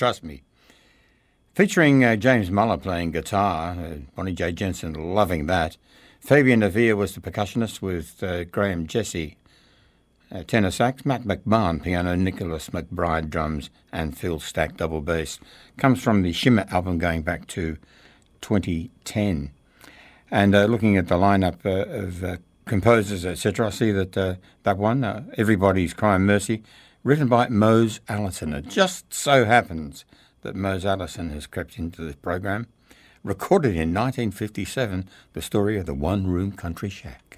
trust me. Featuring James Muller playing guitar, Bonnie J. Jensen loving that. Fabian Avia was the percussionist with Graham Jesse, tenor sax, Matt McMahon piano, Nicholas McBride drums, and Phil Stack double bass. Comes from the Shimmer album going back to 2010. And looking at the lineup of composers, etc., I see that that one, Everybody's Crying Mercy, written by Mose Allison. It just so happens that Mose Allison has crept into this program. Recorded in 1957, the story of the one-room country shack.